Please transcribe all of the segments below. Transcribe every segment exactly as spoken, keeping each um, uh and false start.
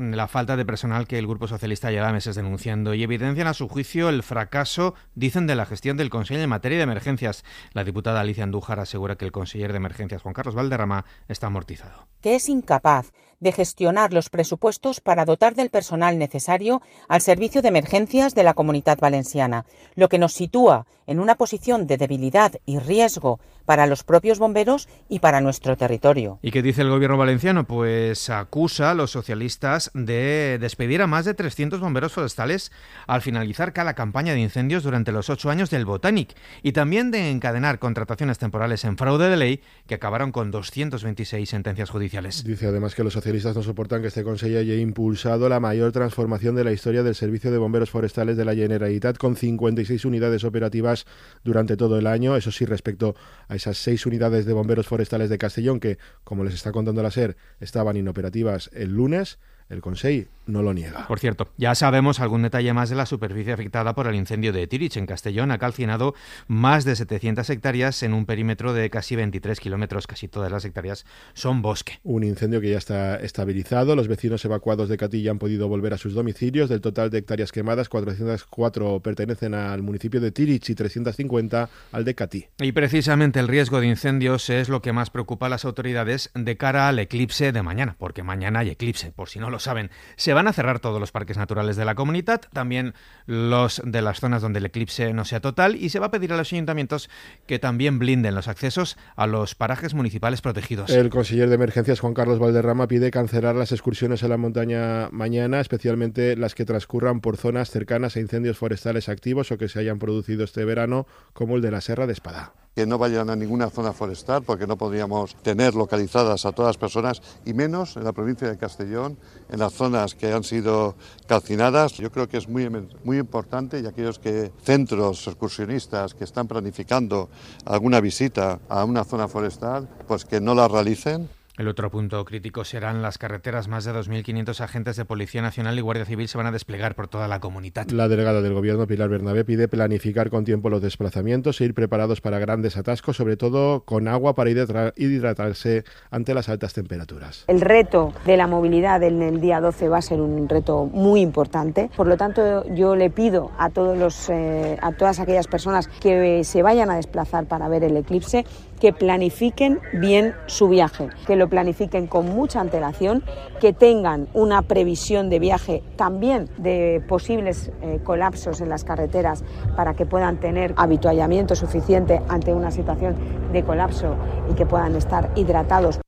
la falta de personal que el Grupo Socialista lleva meses denunciando y evidencian a su juicio el fracaso, dicen, de la gestión del Consejo en materia de emergencias. La diputada Alicia Andújar asegura que el conseller de Emergencias, Juan Carlos Valderrama, está amortizado. Que es incapaz de gestionar los presupuestos para dotar del personal necesario al servicio de emergencias de la Comunitat Valenciana, lo que nos sitúa en una posición de debilidad y riesgo para los propios bomberos y para nuestro territorio. ¿Y qué dice el gobierno valenciano? Pues acusa a los socialistas de despedir a más de trescientos bomberos forestales al finalizar cada campaña de incendios durante los ocho años del Botànic y también de encadenar contrataciones temporales en fraude de ley que acabaron con doscientas veintiséis sentencias judiciales. Dice además que los socialistas no soportan que este Consejo haya impulsado la mayor transformación de la historia del Servicio de Bomberos Forestales de la Generalitat, con cincuenta y seis unidades operativas durante todo el año. Eso sí, respecto a esas seis unidades de bomberos forestales de Castellón que, como les está contando la SER, estaban inoperativas el lunes, el Consell no lo niega. Por cierto, ya sabemos algún detalle más de la superficie afectada por el incendio de Tirich. En Castellón ha calcinado más de setecientas hectáreas en un perímetro de casi veintitrés kilómetros. Casi todas las hectáreas son bosque. Un incendio que ya está estabilizado. Los vecinos evacuados de Catí ya han podido volver a sus domicilios. Del total de hectáreas quemadas, cuatrocientas cuatro pertenecen al municipio de Tirich y trescientas cincuenta al de Catí. Y precisamente el riesgo de incendios es lo que más preocupa a las autoridades de cara al eclipse de mañana, porque mañana hay eclipse, por si no lo saben. Se van a cerrar todos los parques naturales de la comunidad, también los de las zonas donde el eclipse no sea total, y se va a pedir a los ayuntamientos que también blinden los accesos a los parajes municipales protegidos. El conseller de Emergencias, Juan Carlos Valderrama, pide cancelar las excursiones a la montaña mañana, especialmente las que transcurran por zonas cercanas a incendios forestales activos o que se hayan producido este verano, como el de la Serra de Espadà. Que no vayan a ninguna zona forestal porque no podríamos tener localizadas a todas las personas, y menos en la provincia de Castellón, en las zonas que han sido calcinadas. Yo creo que es muy, muy importante, y aquellos que centros excursionistas que están planificando alguna visita a una zona forestal, pues que no la realicen. El otro punto crítico serán las carreteras. Más de dos mil quinientos agentes de Policía Nacional y Guardia Civil se van a desplegar por toda la comunidad. La delegada del Gobierno, Pilar Bernabé, pide planificar con tiempo los desplazamientos e ir preparados para grandes atascos, sobre todo con agua para hidratarse ante las altas temperaturas. El reto de la movilidad en el día doce va a ser un reto muy importante. Por lo tanto, yo le pido a, todos los, eh, a todas aquellas personas que se vayan a desplazar para ver el eclipse que planifiquen bien su viaje, que lo planifiquen con mucha antelación, que tengan una previsión de viaje también de posibles eh, colapsos en las carreteras para que puedan tener habituallamiento suficiente ante una situación de colapso y que puedan estar hidratados.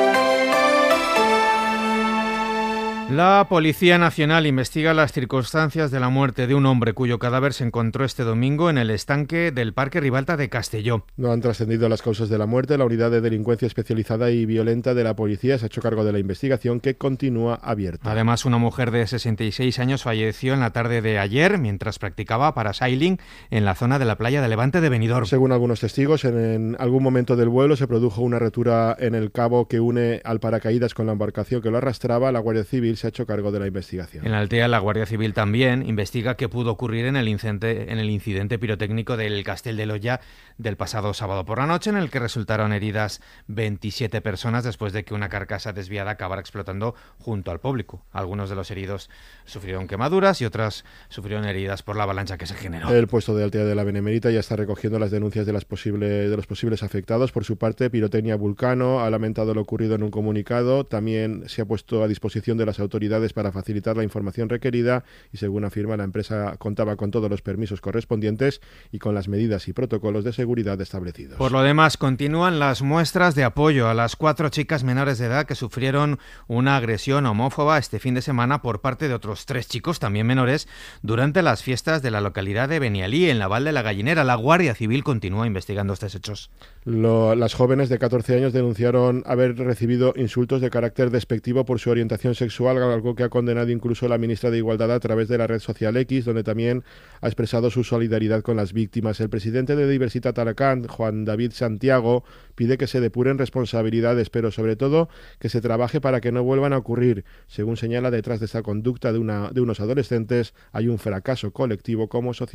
La Policía Nacional investiga las circunstancias de la muerte de un hombre cuyo cadáver se encontró este domingo en el estanque del Parque Ribalta de Castelló. No han trascendido las causas de la muerte. La unidad de delincuencia especializada y violenta de la policía se ha hecho cargo de la investigación, que continúa abierta. Además, una mujer de sesenta y seis años falleció en la tarde de ayer mientras practicaba parasailing en la zona de la playa de Levante de Benidorm. Según algunos testigos, en, en algún momento del vuelo se produjo una rotura en el cabo que une al paracaídas con la embarcación que lo arrastraba. La Guardia Civil se ha hecho cargo de la investigación. En Altea, la Guardia Civil también investiga qué pudo ocurrir en el incidente, en el incidente pirotécnico del Castell de Loya del pasado sábado por la noche, en el que resultaron heridas veintisiete personas después de que una carcasa desviada acabara explotando junto al público. Algunos de los heridos sufrieron quemaduras y otras sufrieron heridas por la avalancha que se generó. El puesto de Altea de la Benemérita ya está recogiendo las denuncias de, las posible, de los posibles afectados. Por su parte, Pirotecnia Vulcano ha lamentado lo ocurrido en un comunicado. También se ha puesto a disposición de las autoridades para facilitar la información requerida y, según afirma, la empresa contaba con todos los permisos correspondientes y con las medidas y protocolos de seguridad establecidos. Por lo demás, continúan las muestras de apoyo a las cuatro chicas menores de edad que sufrieron una agresión homófoba este fin de semana por parte de otros tres chicos, también menores, durante las fiestas de la localidad de Benialí, en la Val de la Gallinera. La Guardia Civil continúa investigando estos hechos. Lo, las jóvenes de catorce años denunciaron haber recibido insultos de carácter despectivo por su orientación sexual, algo que ha condenado incluso la ministra de Igualdad a través de la red social X, donde también ha expresado su solidaridad con las víctimas. El presidente de Diversitat Alacant, Juan David Santiago, pide que se depuren responsabilidades, pero sobre todo que se trabaje para que no vuelvan a ocurrir. Según señala, detrás de esta conducta de, una, de unos adolescentes hay un fracaso colectivo como sociedad.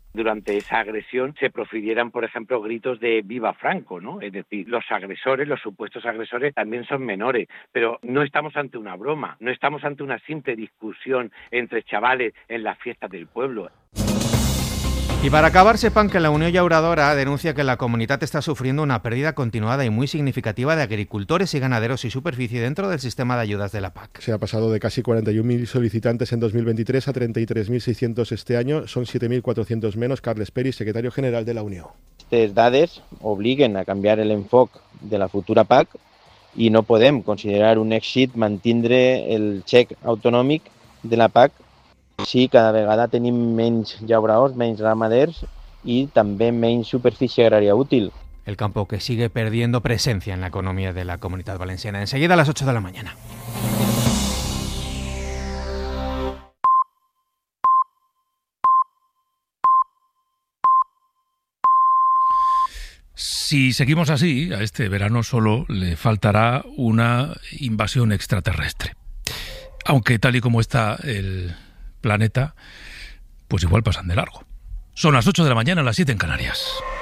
durante esa agresión se profirieran, por ejemplo, gritos de ¡Viva Franco!, ¿no? Es decir, los agresores, los supuestos agresores, también son menores, pero no estamos ante una broma, no estamos ante una simple discusión entre chavales en las fiestas del pueblo. Y para acabar, sepan que la Unió Llauradora denuncia que la comunitat está sufriendo una pérdida continuada y muy significativa de agricultores y ganaderos y superficie dentro del sistema de ayudas de la P A C. Se ha pasado de casi cuarenta y un mil solicitantes en dos mil veintitrés a treinta y tres mil seiscientos este año. Son siete mil cuatrocientos menos. Carles Peris, secretario general de la Unió. Aquestes dades obliguen a canviar l'enfoc de la futura P A C i no podem considerar un èxit mantindre el xec autonòmic de la P A C si cada vegada tenim menys llauradors, menys ramaders y también menys superficie agraria útil. El campo que sigue perdiendo presencia en la economía de la Comunidad Valenciana. Enseguida a las ocho de la mañana. Si seguimos así, a este verano solo le faltará una invasión extraterrestre. Aunque tal y como está el planeta, pues igual pasan de largo. Son las ocho de la mañana, las siete en Canarias.